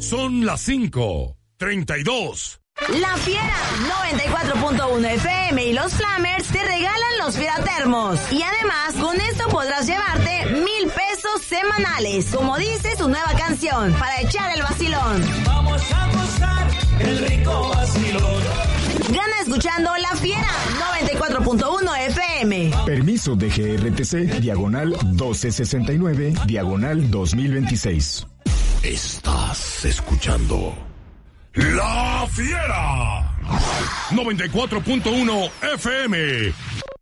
Son las 5:32. La Fiera 94.1 FM y los Flamers te regalan los Fieratermos. Y además, con esto podrás llevarte 1,000 pesos semanales. Como dice su nueva canción, para echar el vacilón. Vamos a gozar el rico vacilón. Gana escuchando La Fiera 94.1 FM. Permiso de GRTC, diagonal 1269, diagonal 2026. Estás escuchando La Fiera 94.1 FM.